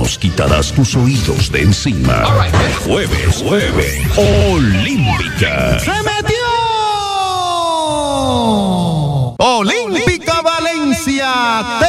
nos quitarás tus oídos de encima. Jueves, Olímpica. ¡Se metió! Olímpica Valencia.